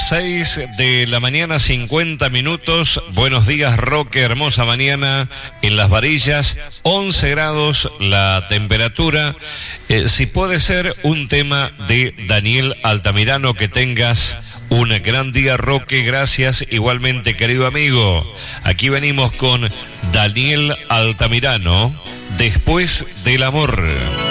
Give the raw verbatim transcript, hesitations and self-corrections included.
seis de la mañana, cincuenta minutos. Buenos días, Roque. Hermosa mañana en Las Varillas. once grados la temperatura. Eh, si puede ser un tema de Daniel Altamirano, que tengas un gran día, Roque. Gracias. Igualmente, querido amigo. Aquí venimos con Daniel Altamirano, Después del amor.